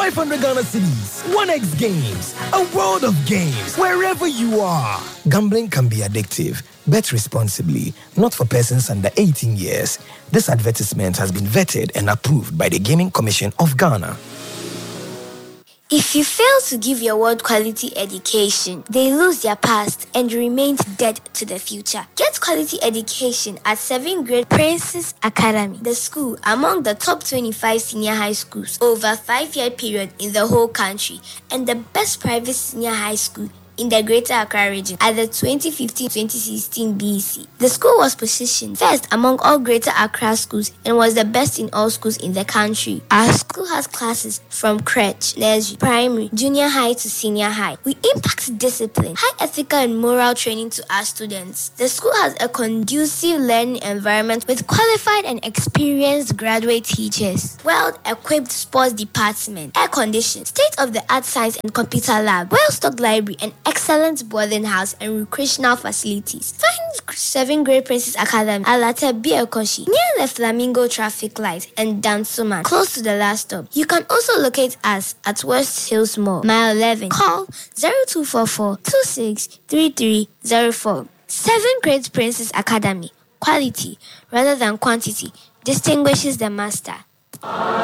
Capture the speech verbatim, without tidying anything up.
five hundred Ghana cedis, one X games, a world of games, wherever you are. Gambling can be addictive. Bet responsibly, not for persons under eighteen years. This advertisement has been vetted and approved by the Gaming Commission of Ghana. If you fail to give your world quality education, they lose their past and remain dead to the future. Get quality education at seventh Grade Princess Academy, the school among the top twenty-five senior high schools over a five-year period in the whole country, and the best private senior high school in the Greater Accra region at the twenty fifteen twenty sixteen B E C. The school was positioned first among all Greater Accra schools and was the best in all schools in the country. Our school has classes from crèche, nursery, primary, junior high to senior high. We impact discipline, high ethical and moral training to our students. The school has a conducive learning environment with qualified and experienced graduate teachers, well-equipped sports department, air-conditioned, state-of-the-art science and computer lab, well-stocked library, and excellent boarding house and recreational facilities. Find seventh Grade Princess Academy at Latebi Ekoshi near the Flamingo traffic light and Dansuman, close to the last stop. You can also locate us at West Hills Mall, mile eleven. Call zero two four four, two six three three zero four. seventh Grade Princess Academy. Quality rather than quantity distinguishes the master.